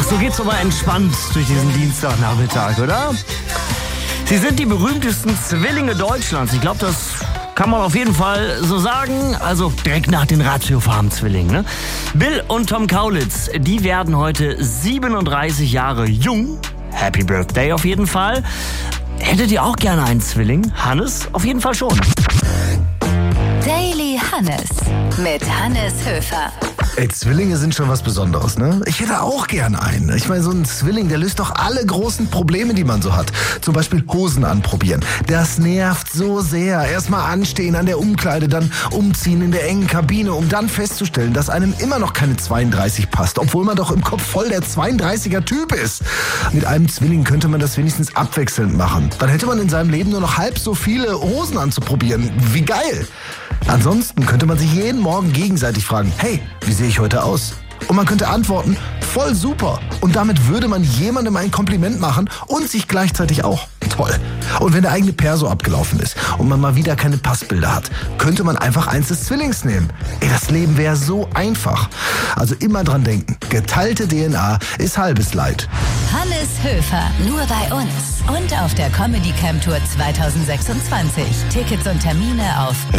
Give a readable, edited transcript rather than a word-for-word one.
So geht's doch mal entspannt durch diesen Dienstagnachmittag, oder? Sie sind die berühmtesten Zwillinge Deutschlands. Ich glaube, das kann man auf jeden Fall so sagen. Also direkt nach den Ratiofarm-Zwillingen. Ne? Bill und Tom Kaulitz, die werden heute 37 Jahre jung. Happy Birthday auf jeden Fall. Hättet ihr auch gerne einen Zwilling? Hannes? Auf jeden Fall schon. Daily Hannes mit Hannes Höfer. Ey, Zwillinge sind schon was Besonderes, ne? Ich hätte auch gern einen. Ich meine, so ein Zwilling, der löst doch alle großen Probleme, die man so hat. Zum Beispiel Hosen anprobieren. Das nervt so sehr. Erstmal anstehen an der Umkleide, dann umziehen in der engen Kabine, um dann festzustellen, dass einem immer noch keine 32 passt, obwohl man doch im Kopf voll der 32er Typ ist. Mit einem Zwilling könnte man das wenigstens abwechselnd machen. Dann hätte man in seinem Leben nur noch halb so viele Hosen anzuprobieren. Wie geil! Ansonsten könnte man sich jeden Morgen gegenseitig fragen, hey, wie sehe ich heute aus? Und man könnte antworten, voll super. Und damit würde man jemandem ein Kompliment machen und sich gleichzeitig auch. Toll. Und wenn der eigene Perso abgelaufen ist und man mal wieder keine Passbilder hat, könnte man einfach eins des Zwillings nehmen. Ey, das Leben wäre so einfach. Also immer dran denken, geteilte DNA ist halbes Leid. Hannes Höfer, nur bei uns und auf der Comedy Camp Tour 2026. Tickets und Termine auf